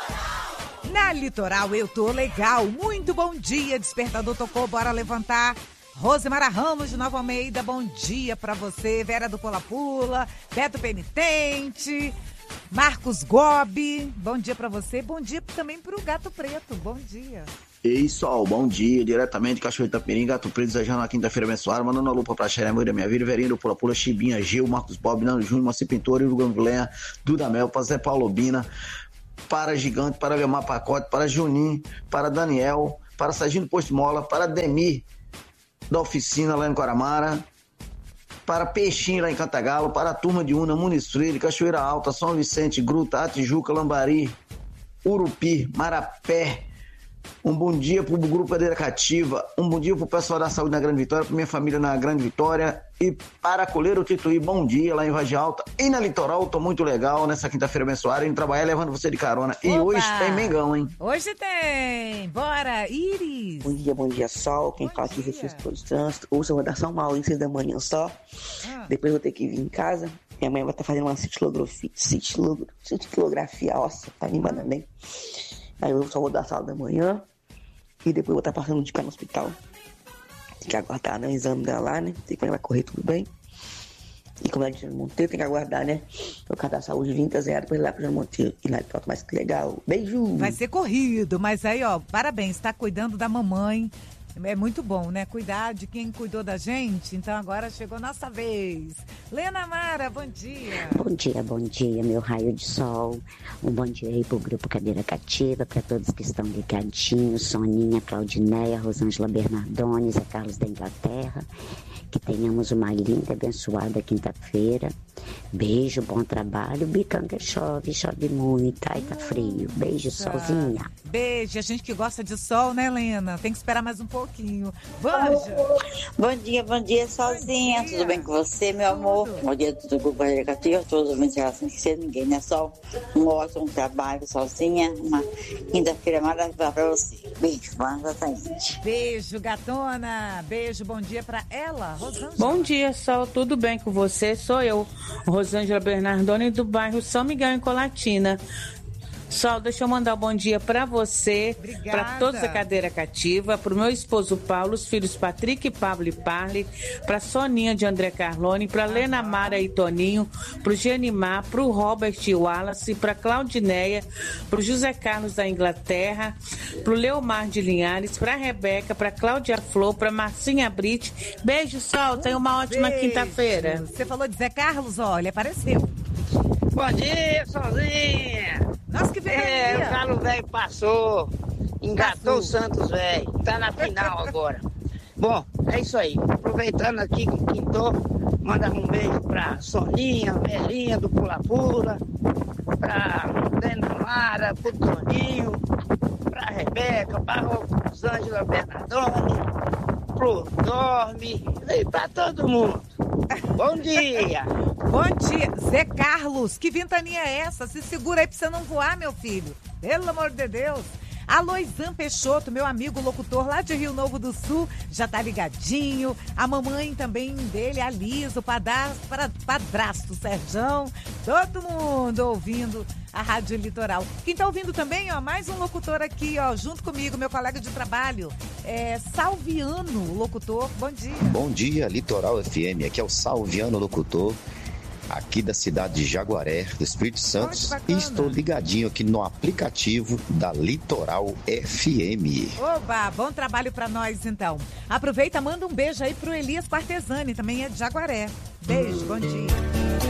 Na Litoral eu tô legal. Muito bom dia, despertador tocou, bora levantar. Rosemara Ramos de Nova Almeida, bom dia pra você. Vera do Pula Pula, Beto Penitente, Marcos Gobi, bom dia pra você. Bom dia também pro Gato Preto, bom dia. Ei, Sol, bom dia, diretamente de Cachoeira de Itaperim, Gato Preto, desejando uma quinta-feira abençoada, mandando uma lupa pra Xeremã da minha vida, Verinho do Pula Pula, Chibinha, Gil, Marcos Bob, Nano Júnior, Moacir Pintor, Igor Gangulenha, Duda Mel, pra Zé Paulo Bina, para Gigante, para Leomar Pacote, para Juninho, para Daniel, para Sargento Posto Mola, para Demir, da oficina lá em Coramara, para Peixinho lá em Cantagalo, para a turma de Una, Muniz Freire, Cachoeira Alta, São Vicente, Gruta, Atijuca, Lambari, Urupi, Marapé. Um bom dia para o Grupo Cadeira Cativa, um bom dia para o pessoal da saúde na Grande Vitória, para minha família na Grande Vitória e para Coleiro Tituí, bom dia lá em Vargem Alta e na Litoral. Tô muito legal nessa quinta-feira abençoada, indo trabalhar levando você de carona. E Opa! hoje tem Mengão, hein? Hoje tem, bora, Iris. Bom dia, Sol, quem fala aqui Recife pelo trânsito. Hoje eu vou dar só uma aula em 6 da manhã só, depois eu vou ter que vir em casa. Minha mãe vai estar fazendo uma cintilografia óssea, tá me mandando bem. Aí eu só vou dar sala da manhã e depois eu vou estar passando de cá no hospital. Tem que aguardar, né, o exame dela lá, né? Sei que vai correr tudo bem. E como ela de Jânio Monteiro, tem que aguardar, né? O cadastro da saúde 20 0 depois lá pro Jânio Monteiro. E lá de pronto, mas que legal. Beijo! Vai ser corrido, mas aí, ó, parabéns, tá cuidando da mamãe. É muito bom, né? Cuidar de quem cuidou da gente. Então agora chegou nossa vez. Lena Mara, bom dia. Bom dia, meu raio de sol. Um bom dia aí pro Grupo Cadeira Cativa, para todos que estão ligadinhos. Soninha, Claudineia, Rosângela Bernardoni, Zé Carlos da Inglaterra. Que tenhamos uma linda, abençoada quinta-feira. Beijo, bom trabalho. Bicanga chove muito. Ai, tá frio. Beijo, solzinha. Beijo. A gente que gosta de sol, né, Lena? Tem que esperar mais um pouquinho. Vanja. Bom dia, Solzinha. Tudo bem com você, meu amor? Bom dia, tudo bom, Cativa. Todos os mensagens que ser ninguém, né, Sol? Um ótimo trabalho, Solzinha. Uma quinta-feira maravilhosa pra você. Beijo, Vanja, Thaís. Beijo, gatona. Beijo, bom dia pra ela, Rosângela. Bom dia, Sol. Tudo bem com você? Sou eu, Rosângela Bernardoni, do bairro São Miguel, em Colatina. Sol, deixa eu mandar um bom dia para você, para todos da Cadeira Cativa, para o meu esposo Paulo, os filhos Patrick, Pablo e Parle, para Soninha de André Carlone, para Lena Mara e Toninho, para o Genimar, para o Robert e Wallace, para Claudineia, para o José Carlos da Inglaterra, para o Leomar de Linhares, para a Rebeca, para Cláudia Flor, para Marcinha Brite. Beijo, Sol, tenha uma ótima quinta-feira. Você falou de Zé Carlos, olha, apareceu. Bom dia, Sozinha. Nossa, que o Galo velho passou, engatou o Santos velho, tá na final agora. Bom, é isso aí. Aproveitando aqui que quintou, manda um beijo pra Soninha, Verinha do Pula Pula, pra Lena Mara, pro Toninho, pra Rebeca, pra Rosângela Bernardoni, pro Dorme e pra todo mundo. Bom dia! Bom dia, Zé Carlos, que ventania é essa? Se segura aí pra você não voar, meu filho. Pelo amor de Deus. Aloisan Peixoto, meu amigo locutor lá de Rio Novo do Sul, já tá ligadinho. A mamãe também dele, a Lisa, o padrasto Serjão, todo mundo ouvindo a Rádio Litoral. Quem tá ouvindo também, ó, mais um locutor aqui, ó, junto comigo, meu colega de trabalho, Salviano, locutor. Bom dia. Bom dia, Litoral FM, aqui é o Salviano, locutor, aqui da cidade de Jaguaré, do Espírito Santo, e estou ligadinho aqui no aplicativo da Litoral FM. Oba, bom trabalho pra nós então. Aproveita, manda um beijo aí pro Elias Quartesani, também é de Jaguaré. Beijo, bom dia.